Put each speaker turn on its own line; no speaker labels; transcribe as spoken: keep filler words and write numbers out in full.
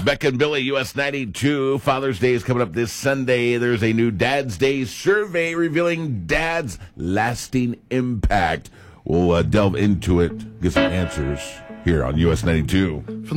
Beck and Billy, U S ninety-two. Father's Day is coming up this Sunday. There's a new Dad's Day survey revealing dad's lasting impact. We'll uh, delve into it, get some answers here on U S ninety-two.